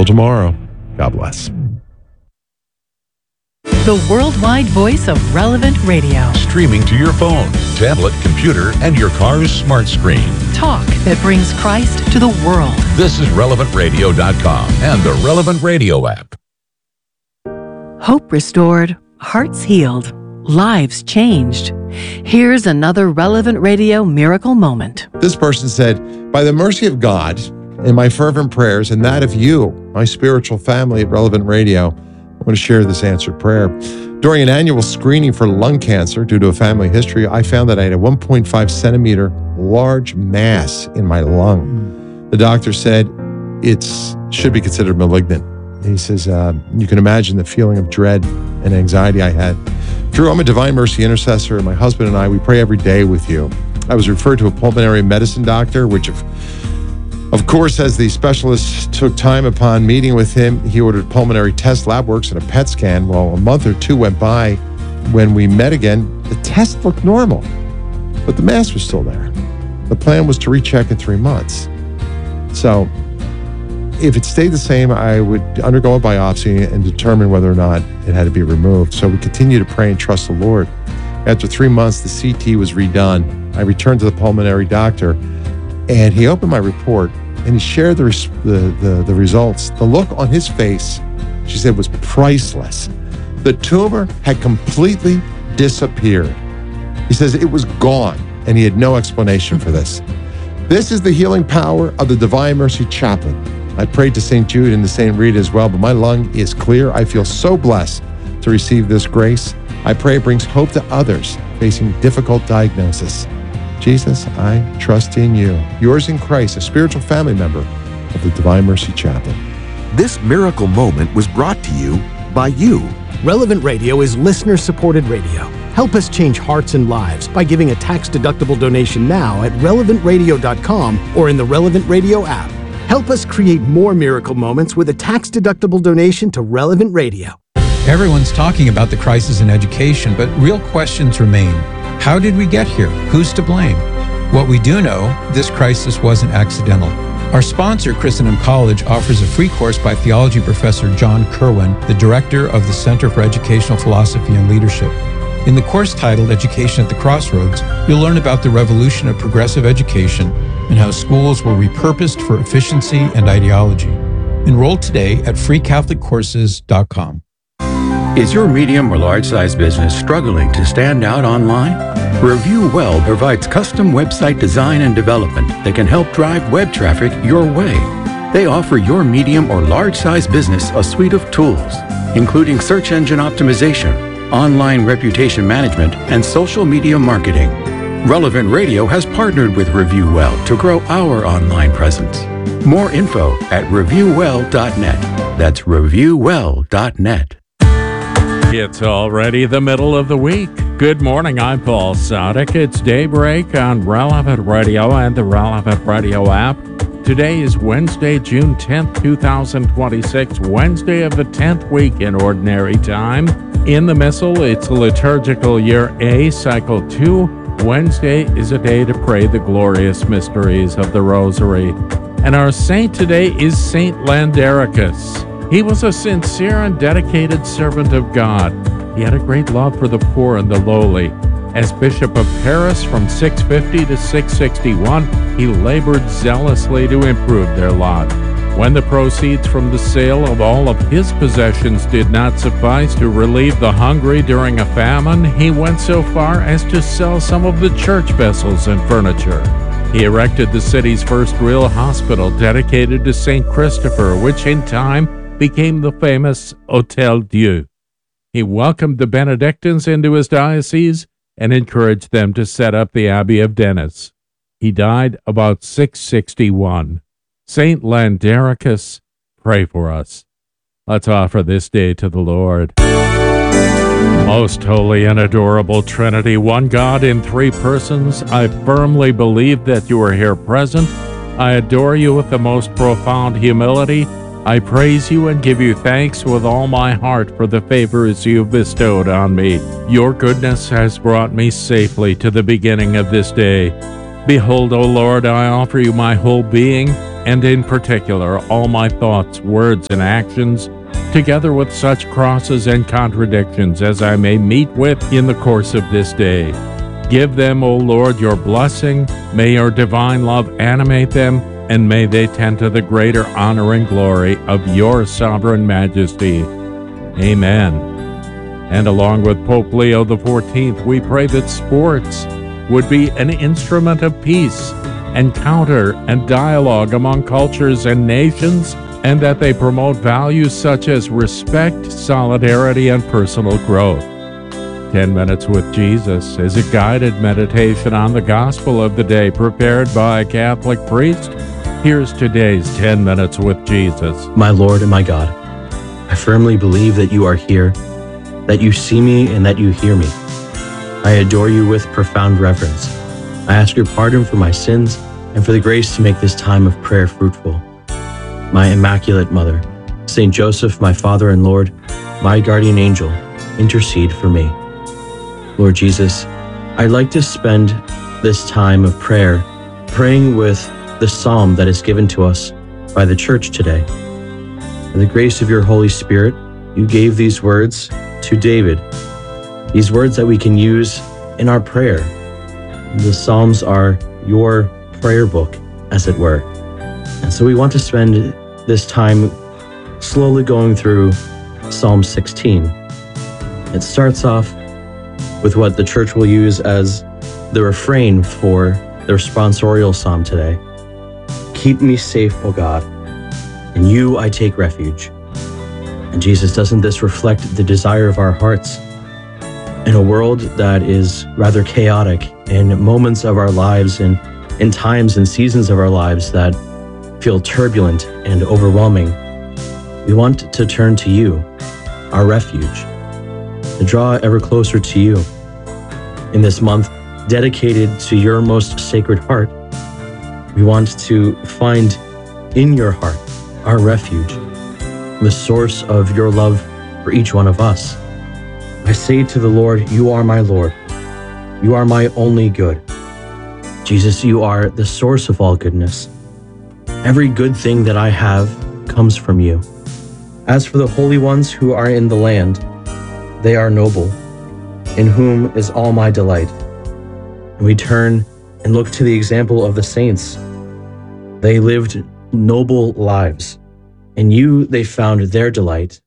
tomorrow, God bless. The worldwide voice of Relevant Radio. Streaming to your phone, tablet, computer, and your car's smart screen. Talk that brings Christ to the world. This is RelevantRadio.com and the Relevant Radio app. Hope restored, hearts healed, lives changed. Here's another Relevant Radio miracle moment. This person said, by the mercy of God and my fervent prayers and that of you, my spiritual family at Relevant Radio, I want to share this answered prayer. During an annual screening for lung cancer due to a family history, I found that I had a 1.5 centimeter large mass in my lung. The doctor said it should be considered malignant. He says, you can imagine the feeling of dread and anxiety I had. Drew, I'm a Divine Mercy intercessor, and my husband and I, we pray every day with you. I was referred to a pulmonary medicine doctor, which of course, as the specialist took time upon meeting with him, he ordered pulmonary test, lab works, and a PET scan. Well, a month or two went by. When we met again, the test looked normal, but the mass was still there. The plan was to recheck in 3 months. So if it stayed the same, I would undergo a biopsy and determine whether or not it had to be removed. So we continue to pray and trust the Lord. After 3 months, the CT was redone. I returned to the pulmonary doctor, and he opened my report and he shared the results. The look on his face, she said, was priceless. The tumor had completely disappeared. He says it was gone, and he had no explanation for this. This is the healing power of the Divine Mercy Chaplain. I prayed to St. Jude and to St. Rita as well, but my lung is clear. I feel so blessed to receive this grace. I pray it brings hope to others facing difficult diagnosis. Jesus, I trust in you. Yours in Christ, a spiritual family member of the Divine Mercy Chaplain. This miracle moment was brought to you by you. Relevant Radio is listener-supported radio. Help us change hearts and lives by giving a tax-deductible donation now at relevantradio.com or in the Relevant Radio app. Help us create more miracle moments with a tax-deductible donation to Relevant Radio. Everyone's talking about the crisis in education, but real questions remain. How did we get here? Who's to blame? What we do know, this crisis wasn't accidental. Our sponsor, Christendom College, offers a free course by theology professor John Kerwin, the director of the Center for Educational Philosophy and Leadership. In the course titled Education at the Crossroads, you'll learn about the revolution of progressive education and how schools were repurposed for efficiency and ideology. Enroll today at freecatholiccourses.com. Is your medium or large-size business struggling to stand out online? Review Well provides custom website design and development that can help drive web traffic your way. They offer your medium or large-size business a suite of tools, including search engine optimization, online reputation management, and social media marketing. Relevant Radio has partnered with Review Well to grow our online presence. More info at reviewwell.net. That's reviewwell.net. It's already the middle of the week. Good morning, I'm Paul Sadek. It's Daybreak on Relevant Radio and the Relevant Radio app. Today is Wednesday, June 10th, 2026, Wednesday of the 10th week in Ordinary Time. In the Missal, it's liturgical year A, cycle 2. Wednesday is a day to pray the glorious mysteries of the Rosary. And our saint today is Saint Landericus. He was a sincere and dedicated servant of God. He had a great love for the poor and the lowly. As Bishop of Paris from 650 to 661, he labored zealously to improve their lot. When the proceeds from the sale of all of his possessions did not suffice to relieve the hungry during a famine, he went so far as to sell some of the church vessels and furniture. He erected the city's first real hospital dedicated to St. Christopher, which in time became the famous Hôtel Dieu. He welcomed the Benedictines into his diocese and encouraged them to set up the Abbey of Denis. He died about 661. Saint Landericus, pray for us. Let's offer this day to the Lord. Most holy and adorable Trinity, one God in three persons, I firmly believe that you are here present. I adore you with the most profound humility. I praise you and give you thanks with all my heart for the favors you have bestowed on me. Your goodness has brought me safely to the beginning of this day. Behold, O Lord, I offer you my whole being, and in particular all my thoughts, words, and actions, together with such crosses and contradictions as I may meet with in the course of this day. Give them, O Lord, your blessing. May your divine love animate them, and may they tend to the greater honor and glory of your sovereign majesty. Amen. And along with Pope Leo XIV, we pray that sports would be an instrument of peace, encounter, and dialogue among cultures and nations, and that they promote values such as respect, solidarity, and personal growth. 10 Minutes with Jesus is a guided meditation on the gospel of the day prepared by a Catholic priest. Here's today's 10 Minutes with Jesus. My Lord and my God, I firmly believe that you are here, that you see me and that you hear me. I adore you with profound reverence. I ask your pardon for my sins and for the grace to make this time of prayer fruitful. My Immaculate Mother, Saint Joseph, my Father and Lord, my guardian angel, intercede for me. Lord Jesus, I'd like to spend this time of prayer praying with the psalm that is given to us by the Church today. By the grace of your Holy Spirit, you gave these words to David, these words that we can use in our prayer. The Psalms are your prayer book, as it were. And so we want to spend this time slowly going through Psalm 16. It starts off with what the Church will use as the refrain for the responsorial psalm today. Keep me safe, O God. In you I take refuge. And Jesus, doesn't this reflect the desire of our hearts? In a world that is rather chaotic, in moments of our lives and in times and seasons of our lives that feel turbulent and overwhelming, we want to turn to you, our refuge, to draw ever closer to you. In this month dedicated to your most sacred heart, we want to find in your heart our refuge, the source of your love for each one of us. I say to the Lord, you are my Lord. You are my only good. Jesus, you are the source of all goodness. Every good thing that I have comes from you. As for the holy ones who are in the land, they are noble, in whom is all my delight. And we turn and look to the example of the saints. They lived noble lives. In you they found their delight.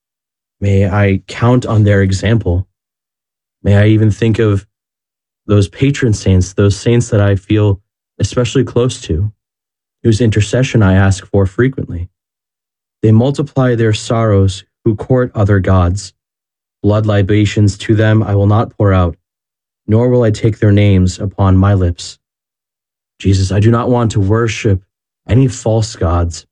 May I count on their example. May I even think of those patron saints, those saints that I feel especially close to, whose intercession I ask for frequently. They multiply their sorrows who court other gods. Blood libations to them I will not pour out, nor will I take their names upon my lips. Jesus, I do not want to worship any false gods.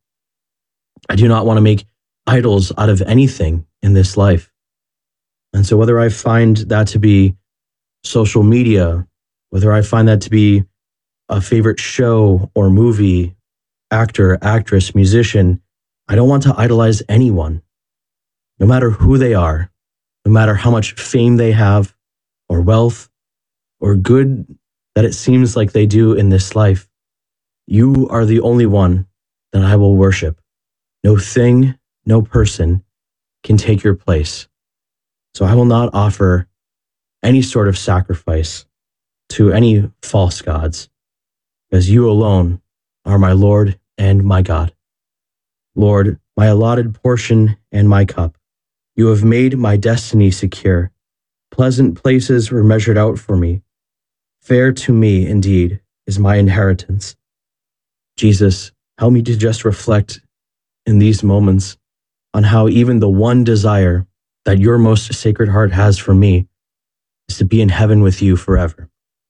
I do not want to make idols out of anything in this life. And so whether I find that to be social media, whether I find that to be a favorite show or movie, actor, actress, musician, I don't want to idolize anyone, no matter who they are, no matter how much fame they have, or wealth, or good that it seems like they do in this life. You are the only one that I will worship. No thing, no person can take your place. So I will not offer any sort of sacrifice to any false gods, because you alone are my Lord and my God. Lord, my allotted portion and my cup, you have made my destiny secure. Pleasant places were measured out for me. Fair to me, indeed, is my inheritance. Jesus, help me to just reflect in these moments on how even the one desire that your most sacred heart has for me is to be in heaven with you forever.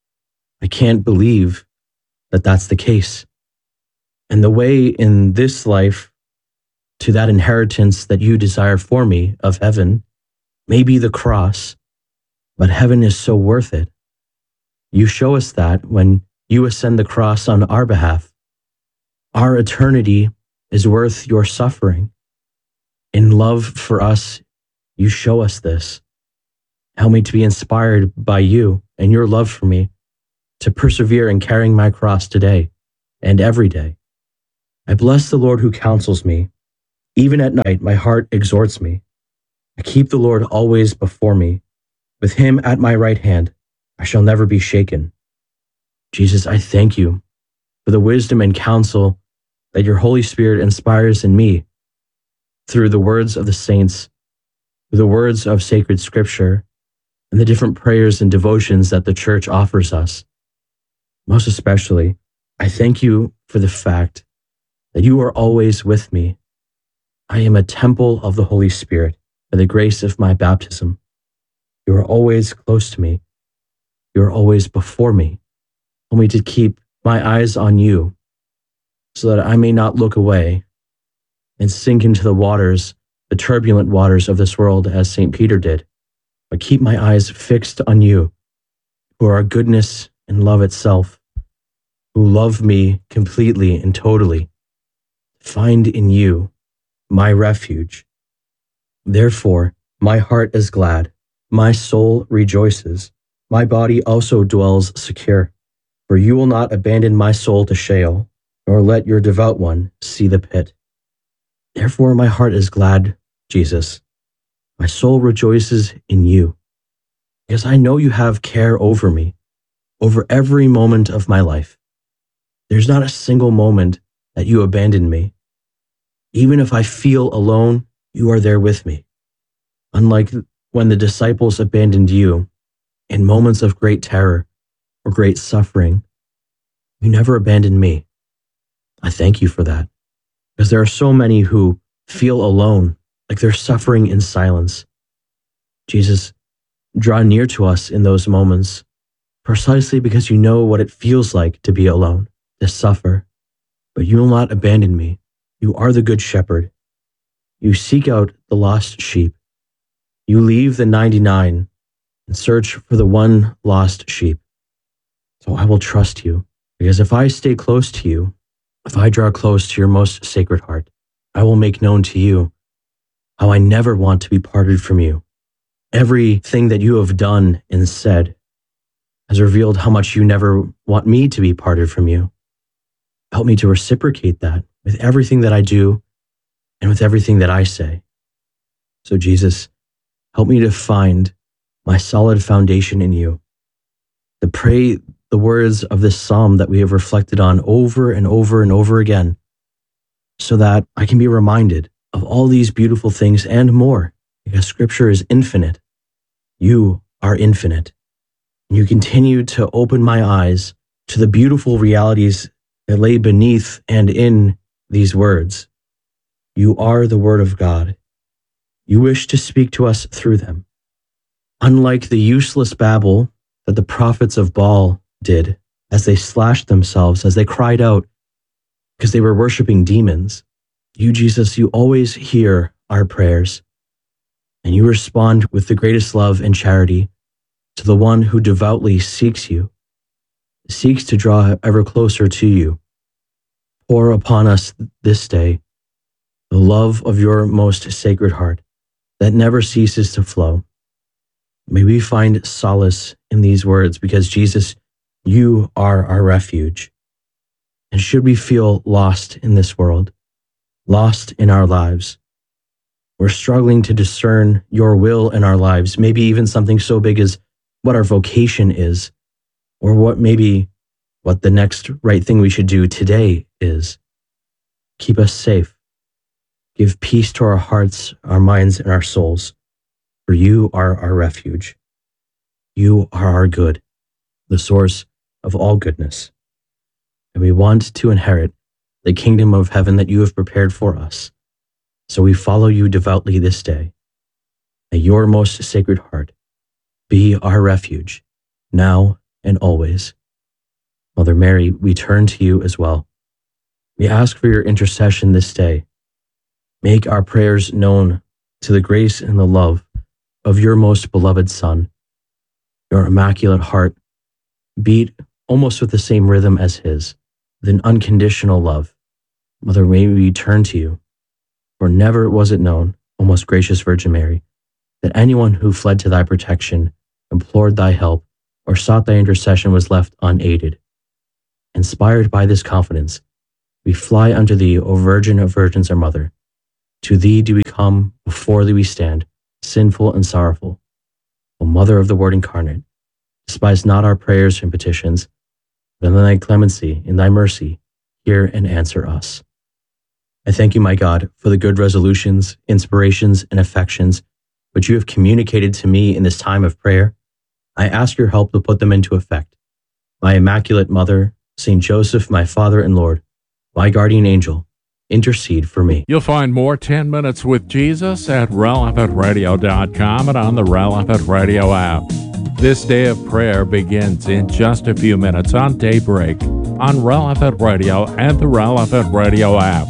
I can't believe that that's the case. And the way in this life to that inheritance that you desire for me of heaven may be the cross, but heaven is so worth it. You show us that when you ascend the cross on our behalf. Our eternity is worth your suffering. In love for us, you show us this. Help me to be inspired by you and your love for me to persevere in carrying my cross today and every day. I bless the Lord who counsels me. Even at night, my heart exhorts me. I keep the Lord always before me. With him at my right hand, I shall never be shaken. Jesus, I thank you for the wisdom and counsel that your Holy Spirit inspires in me through the words of the saints, through the words of sacred scripture, and the different prayers and devotions that the church offers us. Most especially, I thank you for the fact that you are always with me. I am a temple of the Holy Spirit by the grace of my baptism. You are always close to me. You are always before me. Help me to keep my eyes on you so that I may not look away and sink into the waters, the turbulent waters of this world as St. Peter did, but keep my eyes fixed on you, who are goodness and love itself, who love me completely and totally. Find in you my refuge. Therefore, my heart is glad, my soul rejoices, my body also dwells secure. For you will not abandon my soul to Sheol, nor let your devout one see the pit. Therefore, my heart is glad, Jesus. My soul rejoices in you, because I know you have care over me, over every moment of my life. There's not a single moment that you abandon me. Even if I feel alone, you are there with me. Unlike when the disciples abandoned you in moments of great terror or great suffering, you never abandoned me. I thank you for that, because there are so many who feel alone, like they're suffering in silence. Jesus, draw near to us in those moments, precisely because you know what it feels like to be alone, to suffer. But you will not abandon me. You are the good shepherd. You seek out the lost sheep. You leave the 99 and search for the one lost sheep. So I will trust you, because if I stay close to you, if I draw close to your most sacred heart, I will make known to you how I never want to be parted from you. Everything that you have done and said has revealed how much you never want me to be parted from you. Help me to reciprocate that with everything that I do and with everything that I say. So Jesus, help me to find my solid foundation in you, to pray the words of this psalm that we have reflected on over and over and over again, so that I can be reminded of all these beautiful things and more, because Scripture is infinite. You are infinite. And you continue to open my eyes to the beautiful realities that lay beneath and in these words. You are the Word of God. You wish to speak to us through them. Unlike the useless babble that the prophets of Baal did as they slashed themselves, as they cried out because they were worshiping demons, you, Jesus, you always hear our prayers, and you respond with the greatest love and charity to the one who devoutly seeks you, seeks to draw ever closer to you. Pour upon us this day the love of your most sacred heart that never ceases to flow. May we find solace in these words, because Jesus, you are our refuge. And should we feel lost in this world, lost in our lives, we're struggling to discern your will in our lives, maybe even something so big as what our vocation is, or what the next right thing we should do today is. Keep us safe. Give peace to our hearts, our minds, and our souls, for you are our refuge. You are our good, the source of all goodness. And we want to inherit the kingdom of heaven that you have prepared for us. So we follow you devoutly this day. May your most sacred heart be our refuge, now and always. Mother Mary, we turn to you as well. We ask for your intercession this day. Make our prayers known to the grace and the love of your most beloved Son. Your immaculate heart beat almost with the same rhythm as his, with an unconditional love. Mother, may we turn to you, for never was it known, O most gracious Virgin Mary, that anyone who fled to thy protection, implored thy help, or sought thy intercession was left unaided. Inspired by this confidence, We fly unto thee, O Virgin of Virgins, our Mother. To thee do we come, before thee we stand, sinful and sorrowful. O Mother of the Word incarnate, despise not our prayers and petitions, but in thy clemency, in thy mercy, hear and answer us. I thank you, my God, for the good resolutions, inspirations, and affections which you have communicated to me in this time of prayer. I ask your help to put them into effect. My Immaculate Mother, Saint Joseph, my Father and Lord, my guardian angel, intercede for me. You'll find more 10 Minutes with Jesus at relevantradio.com and on the Relevant Radio app. This day of prayer begins in just a few minutes on Daybreak on Relevant Radio and the Relevant Radio app.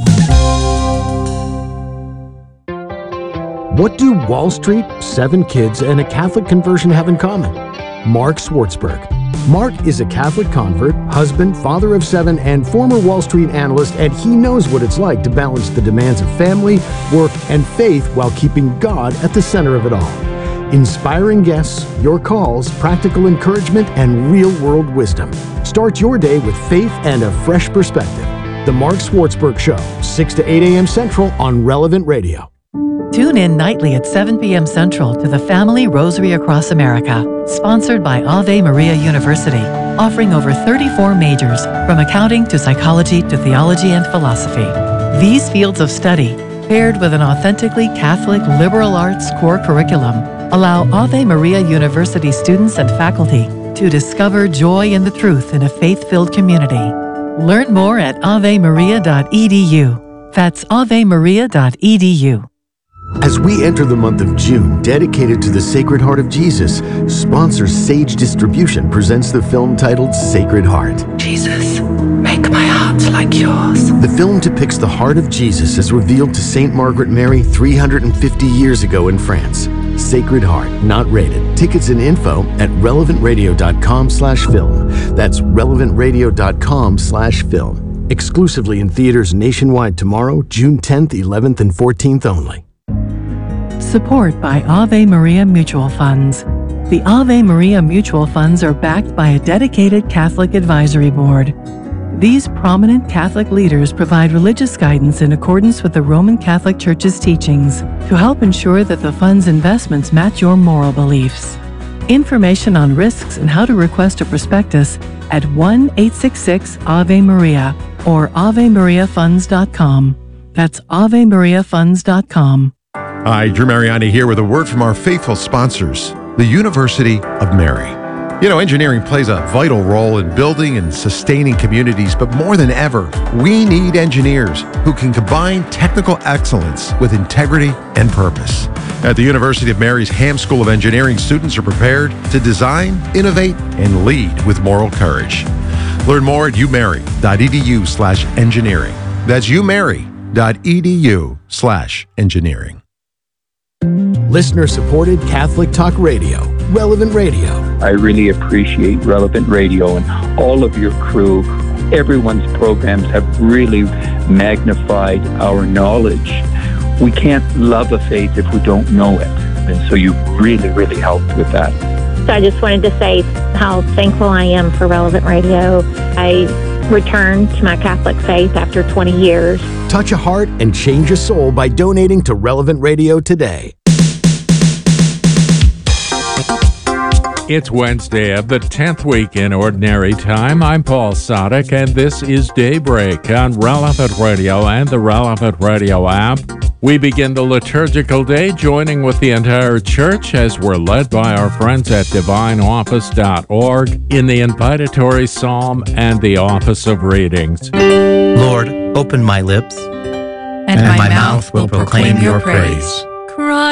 What do Wall Street, 7 kids, and a Catholic conversion have in common? Mark Schwartzberg. Mark is a Catholic convert, husband, father of 7, and former Wall Street analyst, and he knows what it's like to balance the demands of family, work, and faith while keeping God at the center of it all. Inspiring guests, your calls, practical encouragement, and real-world wisdom. Start your day with faith and a fresh perspective. The Mark Schwartzberg Show, 6 to 8 a.m. Central on Relevant Radio. Tune in nightly at 7 p.m. Central to the Family Rosary Across America, sponsored by Ave Maria University, offering over 34 majors, from accounting to psychology to theology and philosophy. These fields of study, paired with an authentically Catholic liberal arts core curriculum, allow Ave Maria University students and faculty to discover joy in the truth in a faith-filled community. Learn more at avemaria.edu. That's avemaria.edu. As we enter the month of June dedicated to the Sacred Heart of Jesus, sponsor Sage Distribution presents the film titled Sacred Heart. Jesus, make my heart like yours. The film depicts the heart of Jesus as revealed to Saint Margaret Mary 350 years ago in France. Sacred Heart, not rated. Tickets and info at relevantradio.com/film. That's relevantradio.com/film. Exclusively in theaters nationwide tomorrow, June 10th, 11th, and 14th only. Support by Ave Maria Mutual Funds. The Ave Maria Mutual Funds are backed by a dedicated Catholic advisory board. These prominent Catholic leaders provide religious guidance in accordance with the Roman Catholic Church's teachings to help ensure that the fund's investments match your moral beliefs. Information on risks and how to request a prospectus at 1-866-AVE-MARIA or AveMariaFunds.com. That's AveMariaFunds.com. Hi, Drew Mariani here with a word from our faithful sponsors, the University of Mary. You know, engineering plays a vital role in building and sustaining communities, but more than ever, we need engineers who can combine technical excellence with integrity and purpose. At the University of Mary's Ham School of Engineering, students are prepared to design, innovate, and lead with moral courage. Learn more at umary.edu/engineering. That's umary.edu/engineering. Listener-supported Catholic Talk Radio, Relevant Radio. I really appreciate Relevant Radio and all of your crew. Everyone's programs have really magnified our knowledge. We can't love a faith if we don't know it. And so you really, really helped with that. So I just wanted to say how thankful I am for Relevant Radio. I returned to my Catholic faith after 20 years. Touch a heart and change a soul by donating to Relevant Radio today. It's Wednesday of the 10th week in Ordinary Time. I'm Paul Sadek, and this is Daybreak on Relevant Radio and the Relevant Radio app. We begin the liturgical day joining with the entire church as we're led by our friends at divineoffice.org in the invitatory psalm and the office of readings. Lord, open my lips, and my mouth will proclaim your praise. Cry